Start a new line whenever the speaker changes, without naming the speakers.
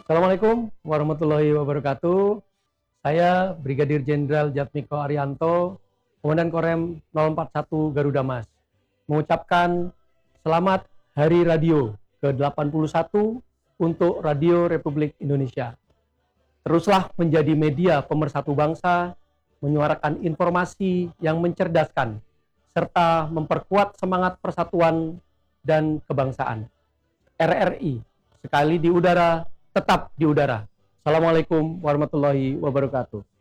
Assalamualaikum warahmatullahi wabarakatuh. Saya Brigadir Jenderal Jatmiko Arianto, Komandan Korem 041 Garuda Mas, mengucapkan selamat Hari Radio ke-81 untuk Radio Republik Indonesia. Teruslah menjadi media pemersatu bangsa, menyuarakan informasi yang mencerdaskan, serta memperkuat semangat persatuan dan kebangsaan. RRI, sekali di udara, tetap di udara. Assalamualaikum warahmatullahi wabarakatuh.